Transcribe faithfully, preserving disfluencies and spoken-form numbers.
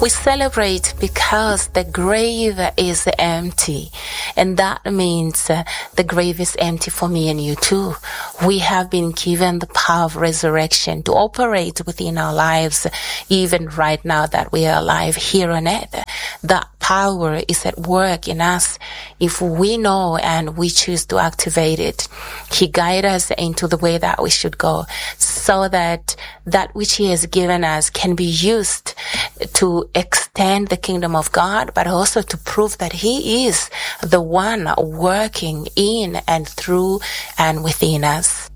We celebrate because the grave is empty. And that means uh, the grave is empty for me and you too. We have been given the power of resurrection to operate within our lives, even right now that we are alive here on earth. That power is at work in us if we know and we choose to activate it. He guides us into the way that we should go so that that which He has given us can be used to extend the kingdom of God, but also to prove that He is the one working in and through and within us.